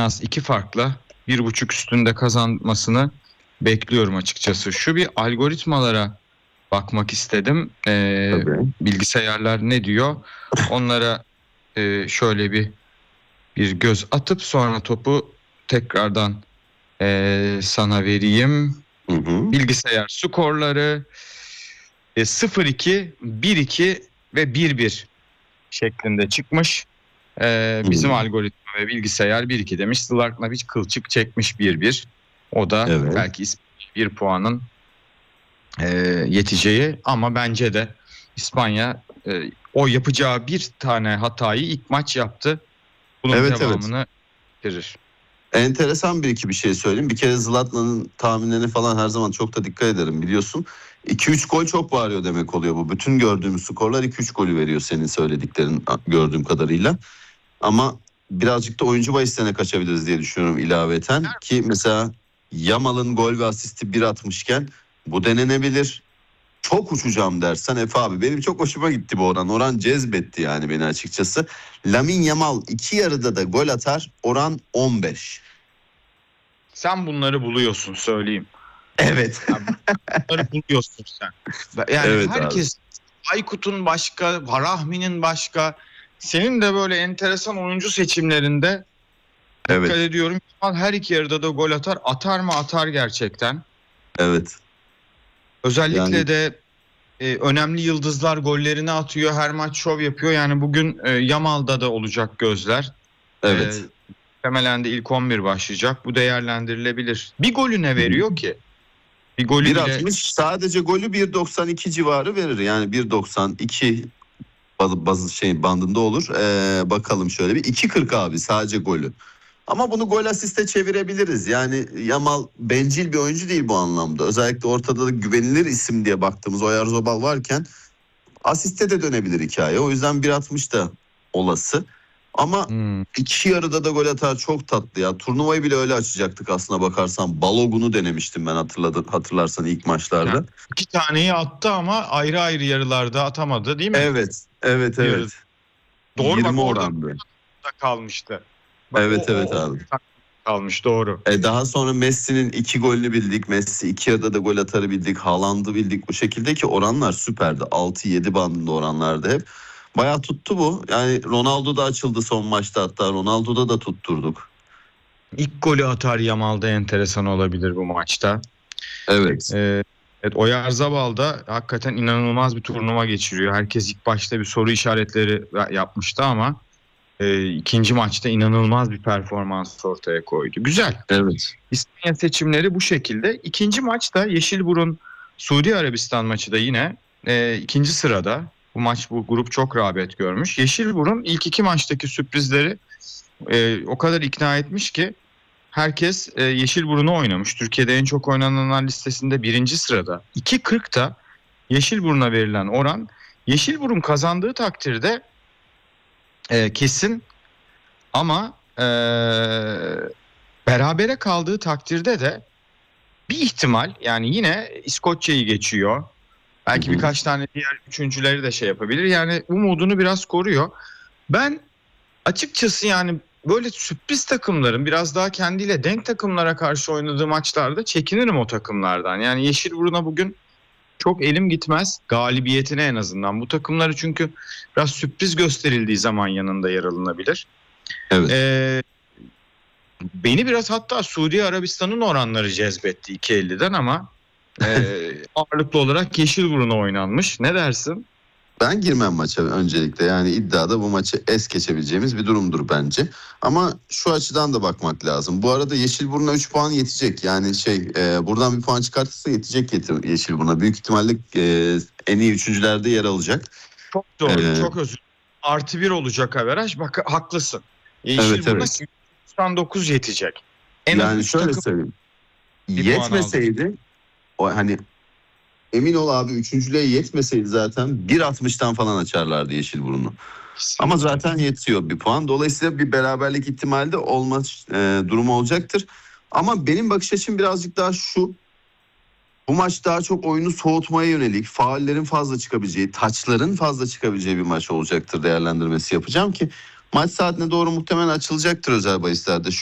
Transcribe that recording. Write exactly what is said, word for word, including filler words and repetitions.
az iki farkla bir buçuk üstünde kazanmasını bekliyorum açıkçası. Şu bir algoritmalara bakmak istedim. Ee, bilgisayarlar ne diyor? Onlara e, şöyle bir bir göz atıp sonra topu tekrardan e, sana vereyim. Hı hı. Bilgisayar skorları e, sıfır iki, bir iki ve bir bir şeklinde çıkmış. E, bizim Hı. algoritma ve bilgisayar bir iki demiş. Zlatkovic kılçık çekmiş bir bir. O da Evet. belki bir puanın e, yeteceği ama bence de İspanya e, o yapacağı bir tane hatayı ilk maç yaptı. Bunun Evet, devamını getirir. Enteresan bir iki bir şey söyleyeyim. Bir kere Zlatan'ın tahminlerine falan her zaman çok da dikkat ederim biliyorsun. iki üç gol çok bağırıyor demek oluyor bu. Bütün gördüğümüz skorlar iki üç golü veriyor senin söylediklerin gördüğüm kadarıyla. Ama birazcık da oyuncu bahislerine kaçabiliriz diye düşünüyorum ilaveten. Ki mesela Yamal'ın gol ve asisti bir atmışken bu denenebilir. Çok uçacağım dersen Efe abi benim çok hoşuma gitti bu oran. Oran cezbetti yani beni açıkçası. Lamine Yamal iki yarıda da gol atar. Oran on beş. Sen bunları buluyorsun söyleyeyim. Evet. Yani bunları buluyorsun sen. Yani Evet herkes abi. Aykut'un başka, Rahmi'nin başka. Senin de böyle enteresan oyuncu seçimlerinde dikkat Evet. ediyorum. Her iki yarıda da gol atar. Atar mı atar gerçekten. Evet. Özellikle Yani... de e, önemli yıldızlar gollerini atıyor. Her maç şov yapıyor. Yani bugün e, Yamal'da da olacak gözler. Evet. E, Muhtemelen de ilk on bir başlayacak. Bu değerlendirilebilir. Bir golü ne veriyor ki? Bir golü bir bile altmış sadece golü bir doksan iki civarı verir. Yani bir doksan iki bazı, bazı şey bandında olur. Ee, bakalım şöyle bir iki kırk abi sadece golü. Ama bunu gol asiste çevirebiliriz. Yani Yamal bencil bir oyuncu değil bu anlamda. Özellikle ortada da güvenilir isim diye baktığımız Oyarzabal varken asiste de dönebilir hikaye. O yüzden bir altmış da olası. Ama hmm. iki yarıda da gol atar çok tatlı ya. Turnuvayı bile öyle açacaktık aslına bakarsan. Balogun'u denemiştim ben hatırladın, hatırlarsan ilk maçlarda. Yani iki taneyi attı ama ayrı ayrı yarılarda atamadı değil mi? Evet, evet, Yarı. evet. Doğru bak yirmi orada orandı. da kalmıştı. Bak, Evet, o, evet o, abi. kalmış doğru. E daha sonra Messi'nin iki golünü bildik. Messi iki yarıda da gol atarı bildik. Haaland'ı bildik. Bu şekilde ki oranlar süperdi. altı yedi bandında oranlardı hep. Bayağı tuttu bu. Yani Ronaldo da açıldı son maçta hatta. Ronaldo'da da tutturduk. İlk golü atar Yamal'da enteresan olabilir bu maçta. Evet. Ee, evet Oyarzabal da hakikaten inanılmaz bir turnuva geçiriyor. Herkes ilk başta bir soru işaretleri yapmıştı ama e, ikinci maçta inanılmaz bir performans ortaya koydu. Güzel. Evet. İspanya seçimleri bu şekilde. İkinci maçta Yeşilburun Suudi Arabistan maçı da yine e, ikinci sırada. Bu maç bu grup çok rağbet görmüş. Yeşilburun ilk iki maçtaki sürprizleri e, o kadar ikna etmiş ki herkes e, Yeşilburun'u oynamış. Türkiye'de en çok oynananlar listesinde birinci sırada. iki kırkta Yeşilburun'a verilen oran. Yeşilburun kazandığı takdirde e, kesin ama e, berabere kaldığı takdirde de bir ihtimal yani yine İskoçya'yı geçiyor. Belki Hı hı. birkaç tane diğer üçüncüleri de şey yapabilir. Yani umudunu biraz koruyor. Ben açıkçası yani böyle sürpriz takımların biraz daha kendiyle denk takımlara karşı oynadığı maçlarda çekinirim o takımlardan. Yani Yeşilburun'a bugün çok elim gitmez galibiyetine en azından. Bu takımları çünkü biraz sürpriz gösterildiği zaman yanında yer alınabilir. Evet. Ee, beni biraz hatta Suudi Arabistan'ın oranları cezbetti iki elli'den ama e, ağırlıklı olarak Yeşilburun'a oynanmış. Ne dersin? Ben girmem maça öncelikle. Yani iddiada bu maçı es geçebileceğimiz bir durumdur bence. Ama şu açıdan da bakmak lazım. Bu arada Yeşilburun'a üç puan yetecek. Yani şey e, buradan bir puan çıkartırsa yetecek Yeşilburun'a. Büyük ihtimalle e, en iyi üçüncülerde yer alacak. Çok doğru. Ee, çok özür dilerim. Artı bir olacak averaj. Bak haklısın. Evet, Yeşilburun'a evet. doksan dokuz yetecek. En az Yani üç şöyle takım söyleyeyim. bir puan aldı. Yetmeseydi o hani emin ol abi üçüncülüğe yetmeseydi zaten bir altmıştan falan açarlardı Yeşilburun'u. Ama zaten yetiyor bir puan. Dolayısıyla bir beraberlik ihtimali de olma e, durumu olacaktır. Ama benim bakış açım birazcık daha şu. Bu maç daha çok oyunu soğutmaya yönelik, faullerin fazla çıkabileceği, taçların fazla çıkabileceği bir maç olacaktır değerlendirmesi yapacağım ki maç saatine doğru muhtemelen açılacaktır özel bahislerde.